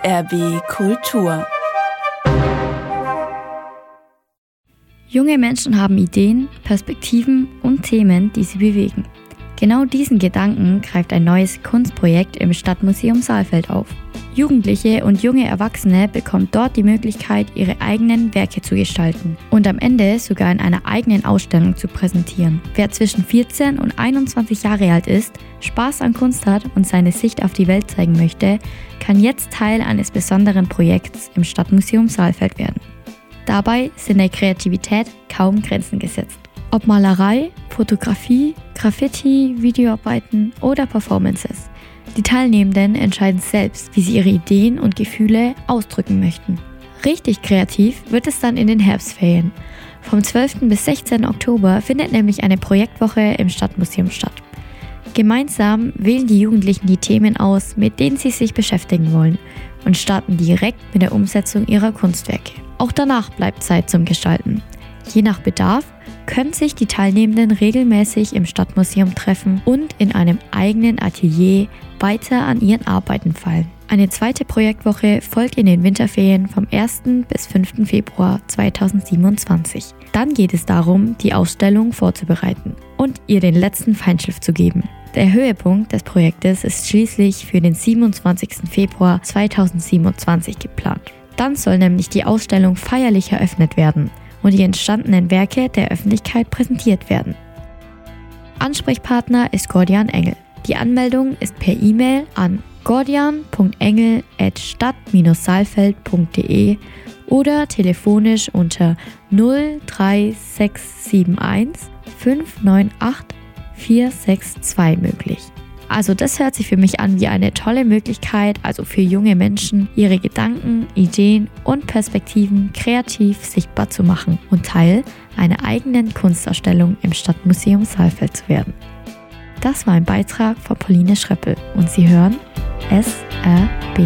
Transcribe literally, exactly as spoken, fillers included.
R B Kultur. Junge Menschen haben Ideen, Perspektiven und Themen, die sie bewegen. Genau diesen Gedanken greift ein neues Kunstprojekt im Stadtmuseum Saalfeld auf. Jugendliche und junge Erwachsene bekommen dort die Möglichkeit, ihre eigenen Werke zu gestalten und am Ende sogar in einer eigenen Ausstellung zu präsentieren. Wer zwischen vierzehn und einundzwanzig Jahre alt ist, Spaß an Kunst hat und seine Sicht auf die Welt zeigen möchte, kann jetzt Teil eines besonderen Projekts im Stadtmuseum Saalfeld werden. Dabei sind der Kreativität kaum Grenzen gesetzt. Ob Malerei, Fotografie, Graffiti, Videoarbeiten oder Performances. Die Teilnehmenden entscheiden selbst, wie sie ihre Ideen und Gefühle ausdrücken möchten. Richtig kreativ wird es dann in den Herbstferien. Vom zwölften bis sechzehnten Oktober findet nämlich eine Projektwoche im Stadtmuseum statt. Gemeinsam wählen die Jugendlichen die Themen aus, mit denen sie sich beschäftigen wollen und starten direkt mit der Umsetzung ihrer Kunstwerke. Auch danach bleibt Zeit zum Gestalten. Je nach Bedarf können sich die Teilnehmenden regelmäßig im Stadtmuseum treffen und in einem eigenen Atelier weiter an ihren Arbeiten feilen. Eine zweite Projektwoche folgt in den Winterferien vom ersten bis fünften Februar zweitausendsiebenundzwanzig. Dann geht es darum, die Ausstellung vorzubereiten und ihr den letzten Feinschliff zu geben. Der Höhepunkt des Projektes ist schließlich für den siebenundzwanzigsten Februar zweitausendsiebenundzwanzig geplant. Dann soll nämlich die Ausstellung feierlich eröffnet werden und die entstandenen Werke der Öffentlichkeit präsentiert werden. Ansprechpartner ist Gordian Engel. Die Anmeldung ist per E-Mail an gordian punkt engel at stadt Bindestrich saalfeld punkt de oder telefonisch unter null drei sechs sieben eins fünf neun acht vier sechs zwei möglich. Also das hört sich für mich an wie eine tolle Möglichkeit, also für junge Menschen, ihre Gedanken, Ideen und Perspektiven kreativ sichtbar zu machen und Teil einer eigenen Kunstausstellung im Stadtmuseum Saalfeld zu werden. Das war ein Beitrag von Pauline Schreppel und Sie hören S R B.